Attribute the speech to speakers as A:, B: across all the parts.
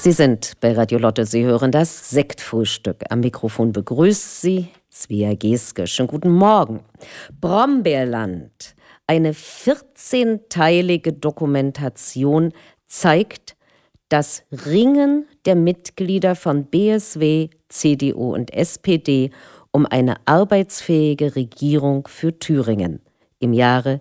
A: Sie sind bei Radio Lotte, Sie hören das Sektfrühstück. Am Mikrofon begrüßt Sie Svea Geske. Schönen guten Morgen. Brombeerland, eine 14-teilige Dokumentation, zeigt das Ringen der Mitglieder von BSW, CDU und SPD um eine arbeitsfähige Regierung für Thüringen im Jahre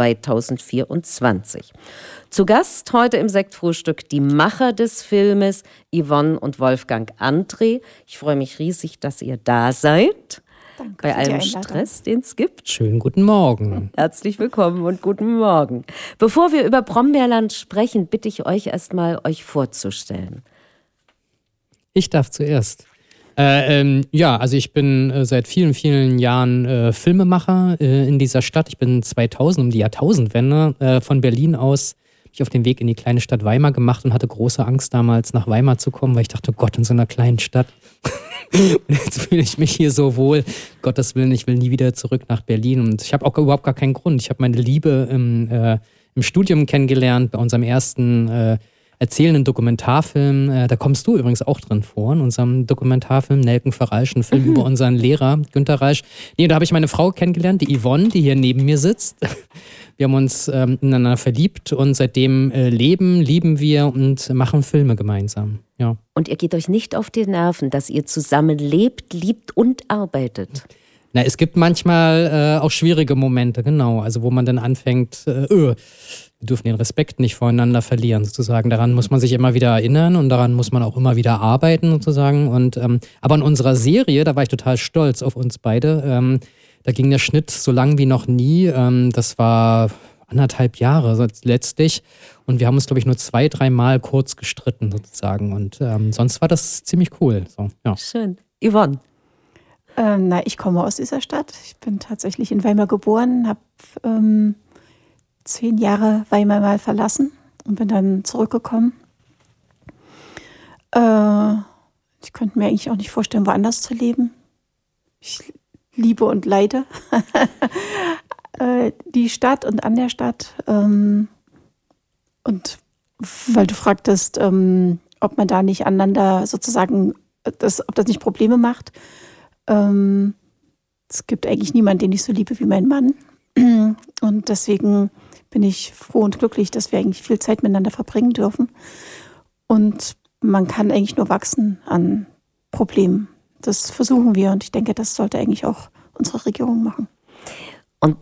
A: 2024. Zu Gast heute im Sektfrühstück die Macher des Filmes, Yvonne und Wolfgang André. Ich freue mich riesig, dass ihr da seid.
B: Danke
A: bei allem Stress, den es gibt.
C: Schönen guten Morgen.
A: Herzlich willkommen und guten Morgen. Bevor wir über Brombeerland sprechen, bitte ich euch erstmal, euch vorzustellen.
C: Ich darf zuerst. Also ich bin seit vielen, vielen Jahren Filmemacher in dieser Stadt. Ich bin 2000, um die Jahrtausendwende, von Berlin aus mich auf den Weg in die kleine Stadt Weimar gemacht und hatte große Angst damals nach Weimar zu kommen, weil ich dachte, oh Gott, in so einer kleinen Stadt. Und jetzt fühle ich mich hier so wohl. Gottes Willen, ich will nie wieder zurück nach Berlin. Und ich habe auch überhaupt gar keinen Grund. Ich habe meine Liebe im Studium kennengelernt, bei unserem ersten erzählenden Dokumentarfilm. Da kommst du übrigens auch drin vor, in unserem Dokumentarfilm Nelken Verreisch, ein Film über unseren Lehrer, Günter Reisch. Nee, da habe ich meine Frau kennengelernt, die Yvonne, die hier neben mir sitzt. Wir haben uns ineinander verliebt und seitdem lieben wir und machen Filme gemeinsam. Ja.
A: Und ihr geht euch nicht auf die Nerven, dass ihr zusammen lebt, liebt und arbeitet?
C: Na, es gibt manchmal auch schwierige Momente, genau. Also wo man dann anfängt, wir dürfen den Respekt nicht voreinander verlieren, sozusagen. Daran muss man sich immer wieder erinnern und daran muss man auch immer wieder arbeiten, sozusagen. Und aber in unserer Serie, da war ich total stolz auf uns beide. Da ging der Schnitt so lang wie noch nie. Das war 1,5 Jahre letztlich. Und wir haben uns, glaube ich, nur 2-3 Mal kurz gestritten, sozusagen. Und sonst war das ziemlich cool. So, ja.
A: Schön. Yvonne?
B: Ich komme aus dieser Stadt. Ich bin tatsächlich in Weimar geboren, habe 10 Jahre Weimar mal verlassen und bin dann zurückgekommen. Ich könnte mir eigentlich auch nicht vorstellen, woanders zu leben. Ich liebe und leide die Stadt und an der Stadt. Und weil du fragtest, ob man da nicht aneinander sozusagen, ob das nicht Probleme macht. Es gibt eigentlich niemanden, den ich so liebe wie mein Mann. Und deswegen bin ich froh und glücklich, dass wir eigentlich viel Zeit miteinander verbringen dürfen. Und man kann eigentlich nur wachsen an Problemen. Das versuchen wir und ich denke, das sollte eigentlich auch unsere Regierung machen.
A: Und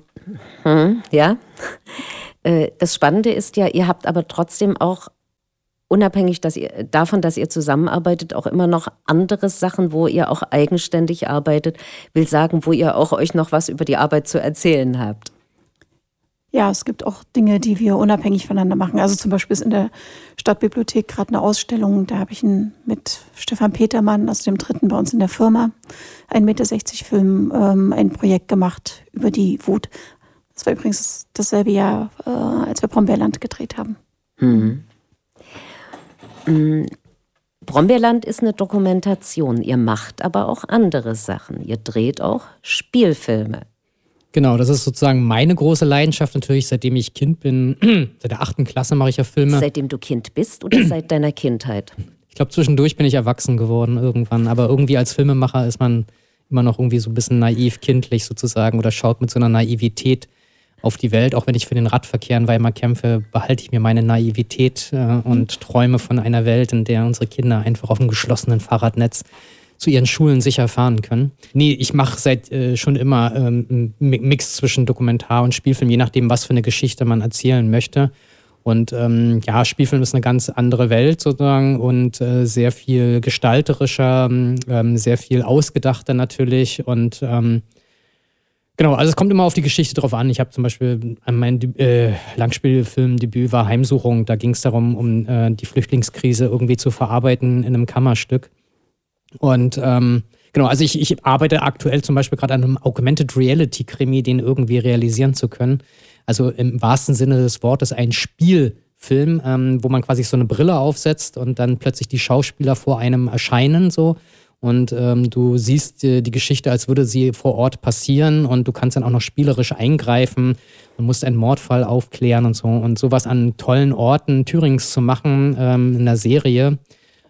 A: das Spannende ist ja, ihr habt aber trotzdem auch, unabhängig davon, dass ihr zusammenarbeitet, auch immer noch andere Sachen, wo ihr auch eigenständig arbeitet, will sagen, wo ihr auch euch noch was über die Arbeit zu erzählen habt.
B: Ja, es gibt auch Dinge, die wir unabhängig voneinander machen. Also zum Beispiel ist in der Stadtbibliothek gerade eine Ausstellung, da habe ich mit Stefan Petermann, also dem Dritten bei uns in der Firma, 1,60 Meter Film, ein Projekt gemacht über die Wut. Das war übrigens dasselbe Jahr, als wir Brombeerland gedreht haben.
A: Brombeerland ist eine Dokumentation. Ihr macht aber auch andere Sachen. Ihr dreht auch Spielfilme.
C: Genau, das ist sozusagen meine große Leidenschaft natürlich, seitdem ich Kind bin. Seit der 8. Klasse mache ich ja Filme.
A: Seitdem du Kind bist oder seit deiner Kindheit?
C: Ich glaube, zwischendurch bin ich erwachsen geworden irgendwann. Aber irgendwie als Filmemacher ist man immer noch irgendwie so ein bisschen naiv, kindlich sozusagen oder schaut mit so einer Naivität auf die Welt. Auch wenn ich für den Radverkehr in Weimar kämpfe, behalte ich mir meine Naivität und träume von einer Welt, in der unsere Kinder einfach auf einem geschlossenen Fahrradnetz zu ihren Schulen sicher fahren können. Nee, ich mache seit schon immer einen Mix zwischen Dokumentar und Spielfilm, je nachdem, was für eine Geschichte man erzählen möchte. Und Spielfilm ist eine ganz andere Welt sozusagen und sehr viel gestalterischer, sehr viel ausgedachter natürlich und genau, also es kommt immer auf die Geschichte drauf an. Ich habe zum Beispiel, mein Langspielfilmdebüt war Heimsuchung. Da ging es darum, um die Flüchtlingskrise irgendwie zu verarbeiten in einem Kammerstück. Und genau, also ich arbeite aktuell zum Beispiel gerade an einem Augmented Reality Krimi, den irgendwie realisieren zu können. Also im wahrsten Sinne des Wortes ein Spielfilm, wo man quasi so eine Brille aufsetzt und dann plötzlich die Schauspieler vor einem erscheinen so. Und du siehst die Geschichte, als würde sie vor Ort passieren und du kannst dann auch noch spielerisch eingreifen und musst einen Mordfall aufklären und so. Und sowas an tollen Orten Thürings zu machen in einer Serie,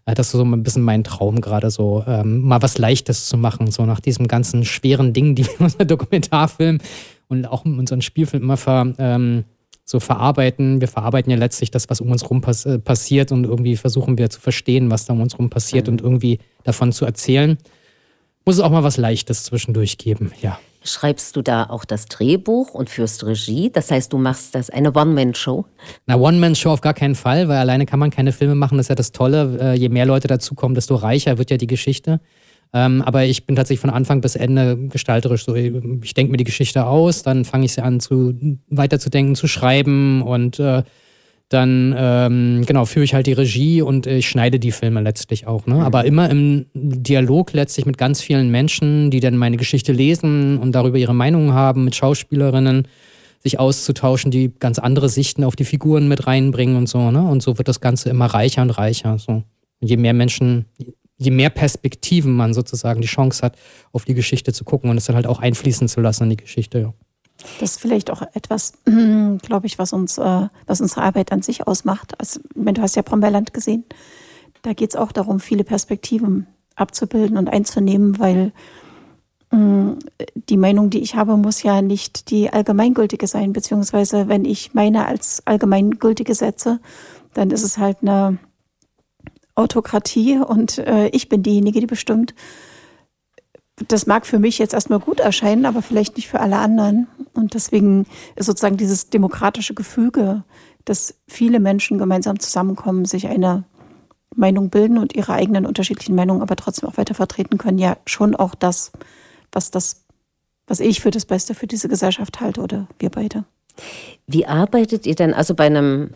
C: Das ist so ein bisschen mein Traum gerade so, mal was Leichtes zu machen, so nach diesem ganzen schweren Ding, die wir in unserem Dokumentarfilm und auch in unseren Spielfilm immer so verarbeiten. Wir verarbeiten ja letztlich das, was um uns rum passiert und irgendwie versuchen wir zu verstehen, was da um uns rum passiert und irgendwie davon zu erzählen. Muss es auch mal was Leichtes zwischendurch geben, ja.
A: Schreibst du da auch das Drehbuch und führst Regie? Das heißt, du machst das eine One-Man-Show?
C: Na, One-Man-Show auf gar keinen Fall, weil alleine kann man keine Filme machen. Das ist ja das Tolle. Je mehr Leute dazukommen, desto reicher wird ja die Geschichte. Aber ich bin tatsächlich von Anfang bis Ende gestalterisch so. Ich denke mir die Geschichte aus, dann fange ich sie an weiterzudenken, zu schreiben und dann führe ich halt die Regie und ich schneide die Filme letztlich auch. Ne? Aber immer im Dialog letztlich mit ganz vielen Menschen, die dann meine Geschichte lesen und darüber ihre Meinungen haben, mit Schauspielerinnen sich auszutauschen, die ganz andere Sichten auf die Figuren mit reinbringen und so. Ne? Und so wird das Ganze immer reicher und reicher. So. Je mehr Menschen, je mehr Perspektiven man sozusagen die Chance hat, auf die Geschichte zu gucken und es dann halt auch einfließen zu lassen in die Geschichte, ja.
B: Das ist vielleicht auch etwas, glaube ich, was unsere Arbeit an sich ausmacht. Also, du hast ja Brombeerland gesehen. Da geht es auch darum, viele Perspektiven abzubilden und einzunehmen, weil die Meinung, die ich habe, muss ja nicht die allgemeingültige sein. Beziehungsweise, wenn ich meine als allgemeingültige setze, dann ist es halt eine Autokratie und ich bin diejenige, die bestimmt. Das mag für mich jetzt erstmal gut erscheinen, aber vielleicht nicht für alle anderen. Und deswegen ist sozusagen dieses demokratische Gefüge, dass viele Menschen gemeinsam zusammenkommen, sich eine Meinung bilden und ihre eigenen unterschiedlichen Meinungen aber trotzdem auch weiter vertreten können, ja schon auch das, was ich für das Beste für diese Gesellschaft halte oder wir beide.
A: Wie arbeitet ihr denn, also bei einem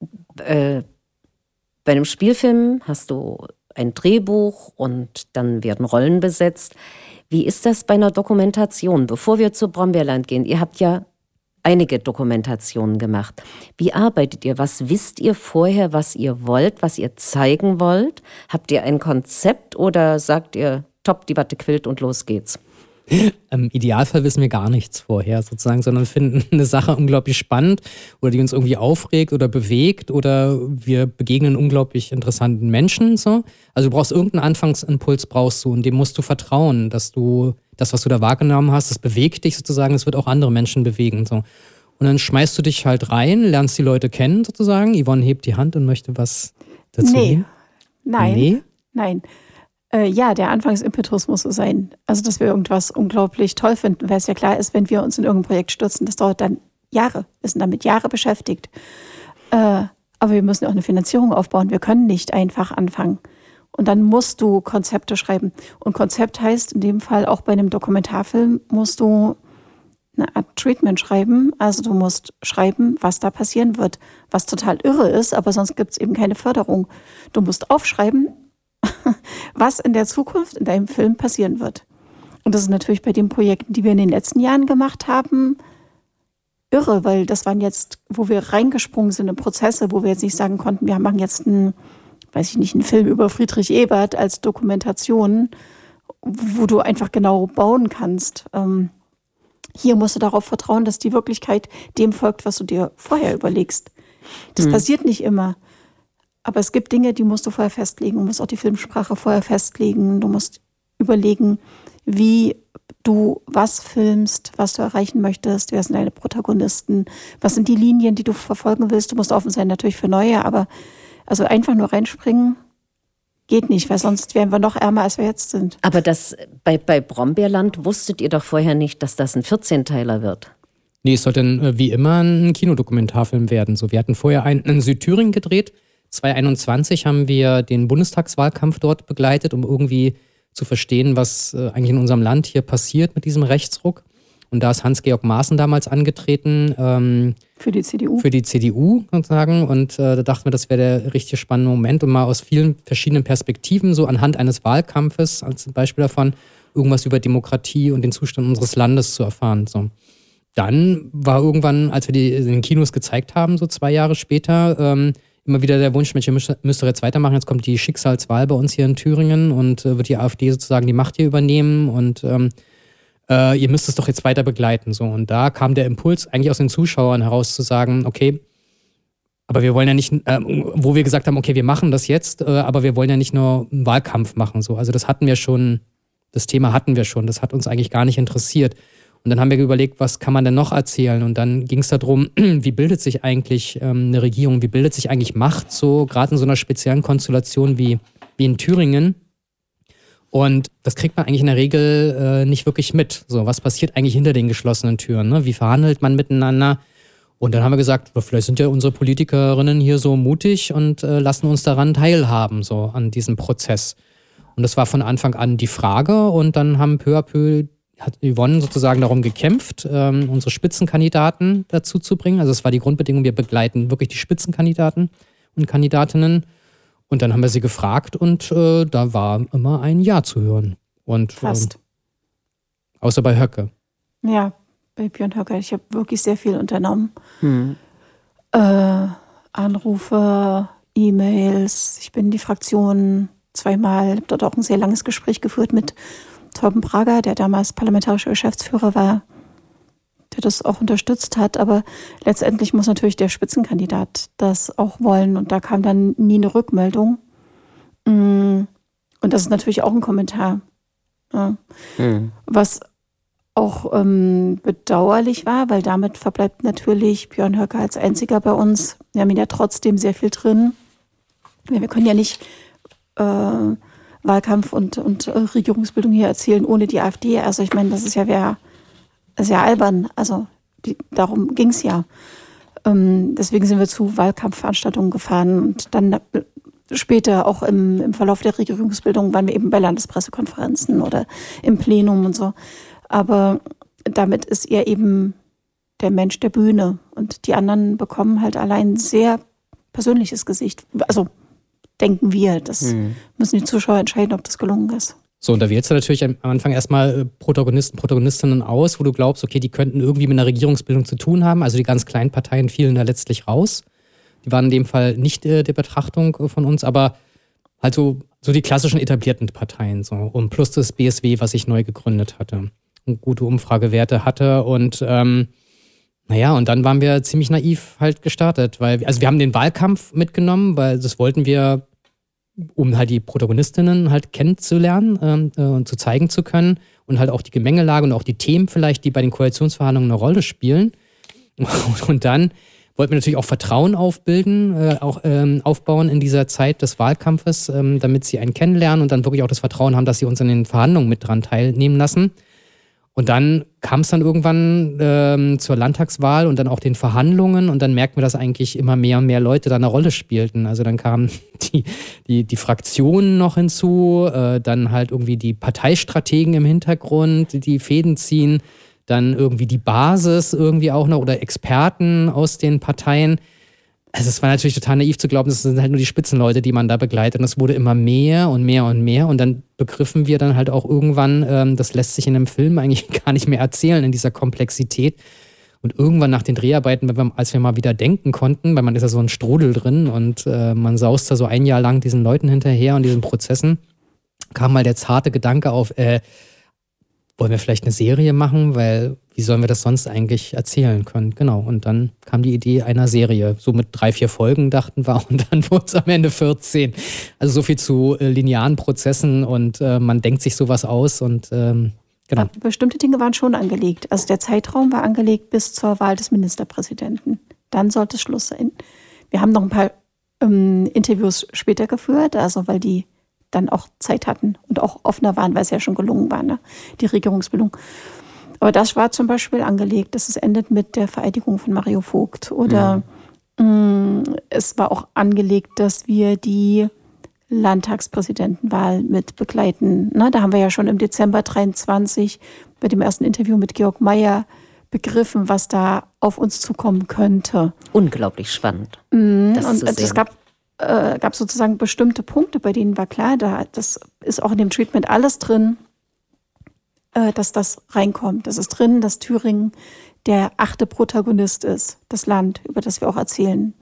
A: Spielfilm hast du ein Drehbuch und dann werden Rollen besetzt. Wie ist das bei einer Dokumentation? Bevor wir zu Brombeerland gehen, ihr habt ja einige Dokumentationen gemacht. Wie arbeitet ihr? Was wisst ihr vorher, was ihr wollt, was ihr zeigen wollt? Habt ihr ein Konzept oder sagt ihr, top, die Watte quillt und los geht's?
C: Im Idealfall wissen wir gar nichts vorher sozusagen, sondern finden eine Sache unglaublich spannend oder die uns irgendwie aufregt oder bewegt oder wir begegnen unglaublich interessanten Menschen. So. Also du brauchst irgendeinen Anfangsimpuls und dem musst du vertrauen, dass du das, was du da wahrgenommen hast, das bewegt dich sozusagen, das wird auch andere Menschen bewegen. So. Und dann schmeißt du dich halt rein, lernst die Leute kennen sozusagen. Yvonne hebt die Hand und möchte was dazu geben.
B: Nein. Ja, der Anfangsimpetus muss so sein. Also, dass wir irgendwas unglaublich toll finden, weil es ja klar ist, wenn wir uns in irgendein Projekt stürzen, das dauert dann Jahre. Wir sind damit Jahre beschäftigt. Aber wir müssen auch eine Finanzierung aufbauen. Wir können nicht einfach anfangen. Und dann musst du Konzepte schreiben. Und Konzept heißt in dem Fall auch bei einem Dokumentarfilm musst du eine Art Treatment schreiben. Also du musst schreiben, was da passieren wird, was total irre ist, aber sonst gibt es eben keine Förderung. Du musst aufschreiben, was in der Zukunft in deinem Film passieren wird. Und das ist natürlich bei den Projekten, die wir in den letzten Jahren gemacht haben, irre, weil das waren jetzt, wo wir reingesprungen sind in Prozesse, wo wir jetzt nicht sagen konnten, wir machen jetzt einen Film über Friedrich Ebert als Dokumentation, wo du einfach genau bauen kannst. Hier musst du darauf vertrauen, dass die Wirklichkeit dem folgt, was du dir vorher überlegst. Das passiert nicht immer. Aber es gibt Dinge, die musst du vorher festlegen. Du musst auch die Filmsprache vorher festlegen. Du musst überlegen, wie du was filmst, was du erreichen möchtest, wer sind deine Protagonisten, was sind die Linien, die du verfolgen willst. Du musst offen sein natürlich für neue, aber also einfach nur reinspringen geht nicht, weil sonst wären wir noch ärmer, als wir jetzt sind.
A: Aber das bei Brombeerland wusstet ihr doch vorher nicht, dass das ein 14-Teiler wird.
C: Nee, es sollte wie immer ein Kinodokumentarfilm werden. So, wir hatten vorher einen in Südthüringen gedreht. 2021 haben wir den Bundestagswahlkampf dort begleitet, um irgendwie zu verstehen, was eigentlich in unserem Land hier passiert mit diesem Rechtsruck. Und da ist Hans-Georg Maaßen damals angetreten.
B: Für die CDU.
C: Für die CDU sozusagen. Und da dachten wir, das wäre der richtig spannende Moment, um mal aus vielen verschiedenen Perspektiven, so anhand eines Wahlkampfes als Beispiel davon, irgendwas über Demokratie und den Zustand unseres Landes zu erfahren. So. Dann war irgendwann, als wir die in den Kinos gezeigt haben, so 2 Jahre später, immer wieder der Wunsch, Mensch, ihr müsst jetzt weitermachen, jetzt kommt die Schicksalswahl bei uns hier in Thüringen und wird die AfD sozusagen die Macht hier übernehmen und ihr müsst es doch jetzt weiter begleiten. So. Und da kam der Impuls eigentlich aus den Zuschauern heraus zu sagen, okay, Aber wir wollen ja nicht, wo wir gesagt haben, okay, wir machen das jetzt, aber wir wollen ja nicht nur einen Wahlkampf machen. So. Also das Thema hatten wir schon, das hat uns eigentlich gar nicht interessiert. Und dann haben wir überlegt, was kann man denn noch erzählen? Und dann ging es darum, wie bildet sich eigentlich eine Regierung, wie bildet sich eigentlich Macht, so gerade in so einer speziellen Konstellation wie in Thüringen. Und das kriegt man eigentlich in der Regel nicht wirklich mit. So, was passiert eigentlich hinter den geschlossenen Türen? Ne? Wie verhandelt man miteinander? Und dann haben wir gesagt, vielleicht sind ja unsere Politikerinnen hier so mutig und lassen uns daran teilhaben, so an diesem Prozess. Und das war von Anfang an die Frage. Und dann haben peu à peu hat Yvonne sozusagen darum gekämpft, unsere Spitzenkandidaten dazu zu bringen. Also es war die Grundbedingung, wir begleiten wirklich die Spitzenkandidaten und Kandidatinnen. Und dann haben wir sie gefragt und da war immer ein Ja zu hören. Und,
B: Fast.
C: Außer bei Höcke.
B: Ja, bei Björn Höcke. Ich habe wirklich sehr viel unternommen. Anrufe, E-Mails. Ich bin in die Fraktion zweimal, habe dort auch ein sehr langes Gespräch geführt mit Torben Prager, der damals parlamentarischer Geschäftsführer war, der das auch unterstützt hat. Aber letztendlich muss natürlich der Spitzenkandidat das auch wollen. Und da kam dann nie eine Rückmeldung. Und das ist natürlich auch ein Kommentar. Ja. Was auch bedauerlich war, weil damit verbleibt natürlich Björn Höcke als einziger bei uns. Wir haben ihn ja trotzdem sehr viel drin. Wir können ja nicht Wahlkampf und Regierungsbildung hier erzählen ohne die AfD. Also ich meine, das ist ja albern. Also darum ging es ja. Deswegen sind wir zu Wahlkampfveranstaltungen gefahren und dann später auch im Verlauf der Regierungsbildung waren wir eben bei Landespressekonferenzen oder im Plenum und so. Aber damit ist er eben der Mensch der Bühne und die anderen bekommen halt allein sehr persönliches Gesicht. Also denken wir, das müssen die Zuschauer entscheiden, ob das gelungen ist.
C: So, und da wählst du natürlich am Anfang erstmal Protagonisten, Protagonistinnen aus, wo du glaubst, okay, die könnten irgendwie mit einer Regierungsbildung zu tun haben. Also die ganz kleinen Parteien fielen da letztlich raus. Die waren in dem Fall nicht der Betrachtung von uns, aber halt so die klassischen etablierten Parteien. So. Und plus das BSW, was ich neu gegründet hatte und gute Umfragewerte hatte. Und und dann waren wir ziemlich naiv halt gestartet. Wir haben den Wahlkampf mitgenommen, weil das wollten wir, um halt die Protagonistinnen halt kennenzulernen und zu zeigen zu können und halt auch die Gemengelage und auch die Themen vielleicht, die bei den Koalitionsverhandlungen eine Rolle spielen. Und dann wollten wir natürlich auch Vertrauen aufbauen in dieser Zeit des Wahlkampfes, damit sie einen kennenlernen und dann wirklich auch das Vertrauen haben, dass sie uns an den Verhandlungen mit dran teilnehmen lassen. Und dann kam es dann irgendwann zur Landtagswahl und dann auch den Verhandlungen und dann merkten wir, dass eigentlich immer mehr und mehr Leute da eine Rolle spielten. Also dann kamen die Fraktionen noch hinzu, dann halt irgendwie die Parteistrategen im Hintergrund, die Fäden ziehen, dann irgendwie die Basis irgendwie auch noch oder Experten aus den Parteien. Also es war natürlich total naiv zu glauben, das sind halt nur die Spitzenleute, die man da begleitet. Und es wurde immer mehr und mehr und mehr. Und dann begriffen wir dann halt auch irgendwann, das lässt sich in einem Film eigentlich gar nicht mehr erzählen in dieser Komplexität. Und irgendwann nach den Dreharbeiten, als wir mal wieder denken konnten, weil man ist ja so ein Strudel drin und man saust da so ein Jahr lang diesen Leuten hinterher und diesen Prozessen, kam mal der zarte Gedanke auf, wollen wir vielleicht eine Serie machen, weil wie sollen wir das sonst eigentlich erzählen können? Genau, und dann kam die Idee einer Serie, so mit 3-4 Folgen dachten wir und dann wurde es am Ende 14. Also so viel zu linearen Prozessen und man denkt sich sowas aus und genau.
B: Aber bestimmte Dinge waren schon angelegt. Also der Zeitraum war angelegt bis zur Wahl des Ministerpräsidenten. Dann sollte Schluss sein. Wir haben noch ein paar Interviews später geführt, also weil die dann auch Zeit hatten und auch offener waren, weil es ja schon gelungen war, ne? Die Regierungsbildung. Aber das war zum Beispiel angelegt, dass es endet mit der Vereidigung von Mario Vogt. Oder es war auch angelegt, dass wir die Landtagspräsidentenwahl mit begleiten. Ne? Da haben wir ja schon im Dezember 23 bei dem ersten Interview mit Georg Mayer begriffen, was da auf uns zukommen könnte.
A: Unglaublich spannend.
B: Und es gab sozusagen bestimmte Punkte, bei denen war klar, das ist auch in dem Treatment alles drin, dass das reinkommt. Das ist drin, dass Thüringen der 8. Protagonist ist, das Land, über das wir auch erzählen.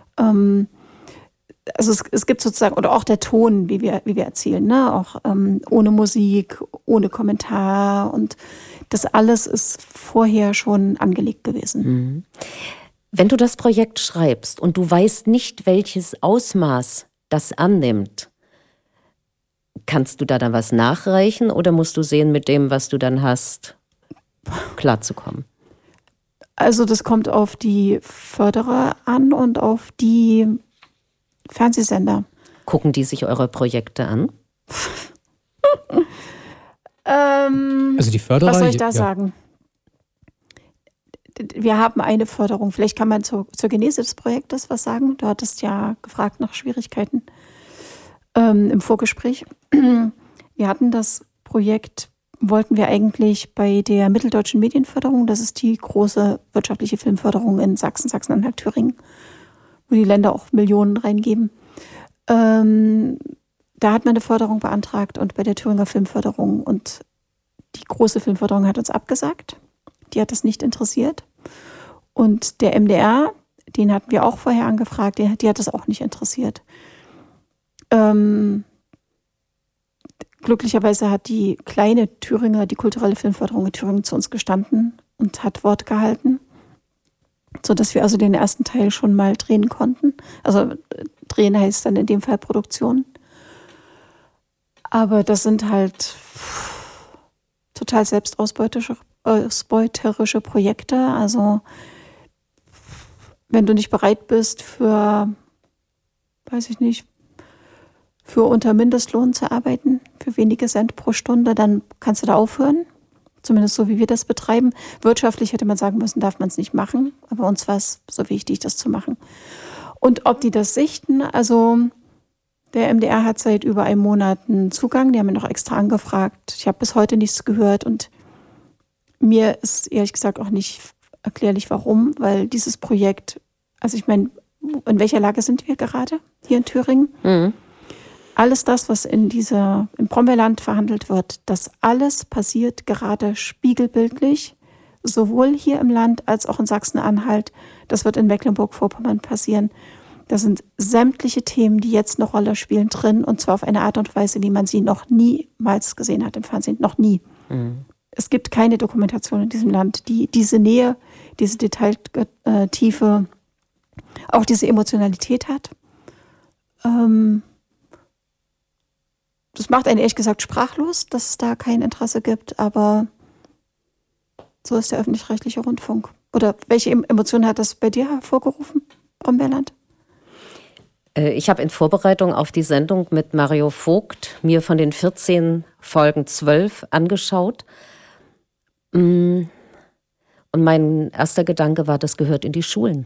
B: Also es gibt sozusagen, oder auch der Ton, wie wir erzählen, ne? Auch ohne Musik, ohne Kommentar und das alles ist vorher schon angelegt gewesen.
A: Wenn du das Projekt schreibst und du weißt nicht, welches Ausmaß das annimmt, kannst du da dann was nachreichen oder musst du sehen, mit dem, was du dann hast, klarzukommen?
B: Also das kommt auf die Förderer an und auf die Fernsehsender.
A: Gucken die sich eure Projekte an?
C: Also die Förderer.
B: Was soll ich da sagen? Wir haben eine Förderung. Vielleicht kann man zur Genese des Projektes was sagen. Du hattest ja gefragt nach Schwierigkeiten im Vorgespräch. Wir hatten das Projekt, wollten wir eigentlich bei der Mitteldeutschen Medienförderung, das ist die große wirtschaftliche Filmförderung in Sachsen, Sachsen-Anhalt, Thüringen, wo die Länder auch Millionen reingeben. Da hat man eine Förderung beantragt und bei der Thüringer Filmförderung und die große Filmförderung hat uns abgesagt. Die hat das nicht interessiert. Und der MDR, den hatten wir auch vorher angefragt, die hat das auch nicht interessiert. Glücklicherweise hat die kleine Thüringer, die kulturelle Filmförderung in Thüringen zu uns gestanden und hat Wort gehalten, sodass wir also den ersten Teil schon mal drehen konnten. Also drehen heißt dann in dem Fall Produktion. Aber das sind halt total selbstausbeuterische Projekte. Also wenn du nicht bereit bist für, weiß ich nicht, für unter Mindestlohn zu arbeiten, für wenige Cent pro Stunde, dann kannst du da aufhören. Zumindest so, wie wir das betreiben. Wirtschaftlich hätte man sagen müssen, darf man es nicht machen. Aber uns war es so wichtig, das zu machen. Und ob die das sichten, also der MDR hat seit über einem Monat einen Zugang. Die haben mir noch extra angefragt. Ich habe bis heute nichts gehört und mir ist ehrlich gesagt auch nicht erklärlich, warum, weil dieses Projekt, also ich meine, in welcher Lage sind wir gerade hier in Thüringen? Mhm. Alles das, was im Brombeerland verhandelt wird, das alles passiert gerade spiegelbildlich, sowohl hier im Land als auch in Sachsen-Anhalt. Das wird in Mecklenburg-Vorpommern passieren. Da sind sämtliche Themen, die jetzt eine Rolle spielen, drin, und zwar auf eine Art und Weise, wie man sie noch niemals gesehen hat im Fernsehen. Noch nie. Mhm. Es gibt keine Dokumentation in diesem Land, die diese Nähe, diese Detailtiefe, auch diese Emotionalität hat. Das macht einen ehrlich gesagt sprachlos, dass es da kein Interesse gibt, aber so ist der öffentlich-rechtliche Rundfunk. Oder welche Emotionen hat das bei dir hervorgerufen, Brombeerland?
A: Ich habe in Vorbereitung auf die Sendung mit Mario Vogt mir von den 14 Folgen 12 angeschaut. Und mein erster Gedanke war, das gehört in die Schulen.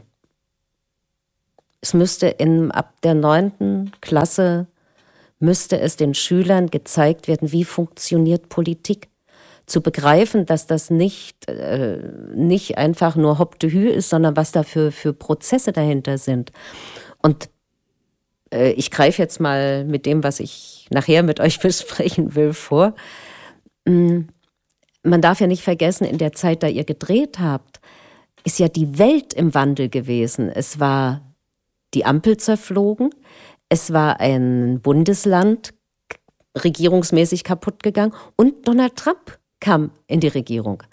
A: Es müsste ab der 9. Klasse müsste es den Schülern gezeigt werden, wie funktioniert Politik. Zu begreifen, dass das nicht einfach nur Hop de Hü ist, sondern was da für Prozesse dahinter sind. Und ich greife jetzt mal mit dem, was ich nachher mit euch besprechen will, vor. Man darf ja nicht vergessen, in der Zeit, da ihr gedreht habt, ist ja die Welt im Wandel gewesen. Es war die Ampel zerflogen, es war ein Bundesland regierungsmäßig kaputt gegangen und Donald Trump kam in die Regierung.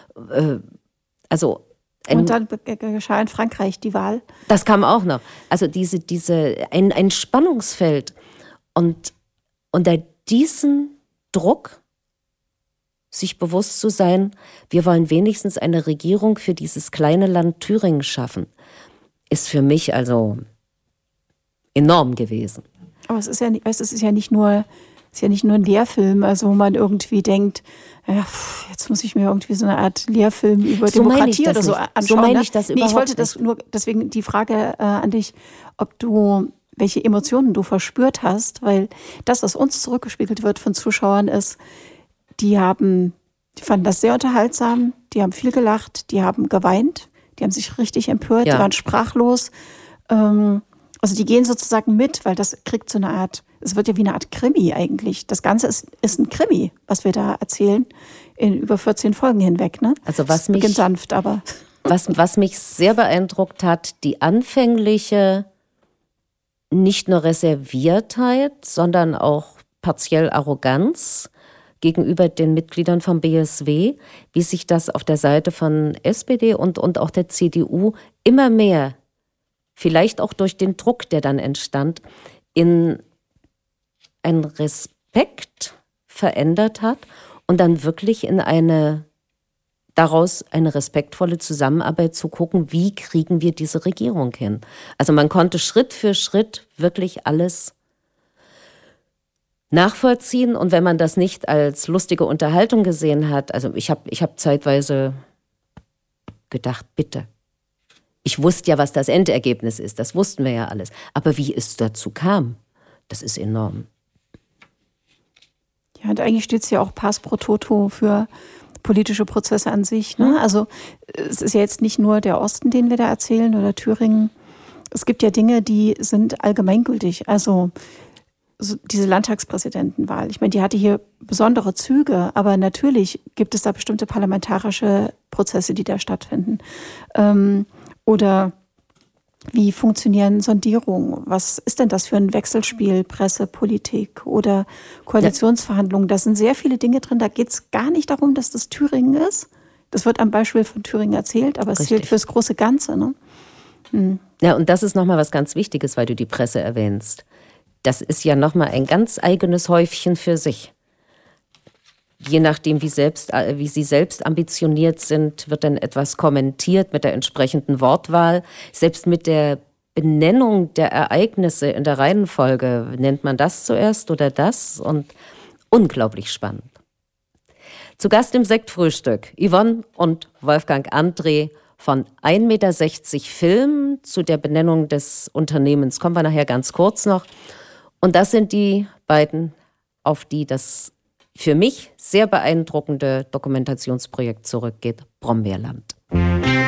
A: Und
B: dann geschah in Frankreich die Wahl.
A: Das kam auch noch. Also ein Spannungsfeld. Und unter diesem Druck, sich bewusst zu sein, wir wollen wenigstens eine Regierung für dieses kleine Land Thüringen schaffen, ist für mich also enorm gewesen.
B: Aber es ist ja nicht nur ein Lehrfilm, also wo man irgendwie denkt, ja, jetzt muss ich mir irgendwie so eine Art Lehrfilm über Demokratie oder so anschauen. So
A: meine ich das überhaupt
B: ich wollte das nur, deswegen die Frage an dich, welche Emotionen du verspürt hast, weil das, was uns zurückgespiegelt wird von Zuschauern, ist, die fanden das sehr unterhaltsam, die haben viel gelacht, die haben geweint, die haben sich richtig empört, ja. Die waren sprachlos. Also die gehen sozusagen mit, weil das kriegt so eine Art, es wird ja wie eine Art Krimi eigentlich. Das Ganze ist ein Krimi, was wir da erzählen, in über 14 Folgen hinweg. Ne?
A: Also
B: beginnt sanft, aber...
A: Was mich sehr beeindruckt hat, die anfängliche nicht nur Reserviertheit, sondern auch partiell Arroganz gegenüber den Mitgliedern vom BSW, wie sich das auf der Seite von SPD und auch der CDU immer mehr, vielleicht auch durch den Druck, der dann entstand, in einen Respekt verändert hat und dann wirklich in daraus eine respektvolle Zusammenarbeit zu gucken, wie kriegen wir diese Regierung hin. Also man konnte Schritt für Schritt wirklich alles nachvollziehen, und wenn man das nicht als lustige Unterhaltung gesehen hat, also ich hab zeitweise gedacht, bitte. Ich wusste ja, was das Endergebnis ist, das wussten wir ja alles. Aber wie es dazu kam, das ist enorm.
B: Ja, und eigentlich steht es ja auch Pars pro Toto für politische Prozesse an sich. Ne? Also es ist ja jetzt nicht nur der Osten, den wir da erzählen, oder Thüringen. Es gibt ja Dinge, die sind allgemeingültig. Also diese Landtagspräsidentenwahl. Ich meine, die hatte hier besondere Züge, aber natürlich gibt es da bestimmte parlamentarische Prozesse, die da stattfinden. Oder wie funktionieren Sondierungen? Was ist denn das für ein Wechselspiel, Presse, Politik oder Koalitionsverhandlungen? Da sind sehr viele Dinge drin. Da geht es gar nicht darum, dass das Thüringen ist. Das wird am Beispiel von Thüringen erzählt, aber es zählt fürs große Ganze. Ne?
A: Ja, und das ist nochmal was ganz Wichtiges, weil du die Presse erwähnst. Das ist ja nochmal ein ganz eigenes Häufchen für sich. Je nachdem, wie sie selbst ambitioniert sind, wird dann etwas kommentiert mit der entsprechenden Wortwahl. Selbst mit der Benennung der Ereignisse in der Reihenfolge, nennt man das zuerst oder das? Und unglaublich spannend. Zu Gast im Sektfrühstück Yvonne und Wolfgang André von 1,60 Meter Film. Zu der Benennung des Unternehmens kommen wir nachher ganz kurz noch. Und das sind die beiden, auf die das für mich sehr beeindruckende Dokumentationsprojekt zurückgeht, Brombeerland.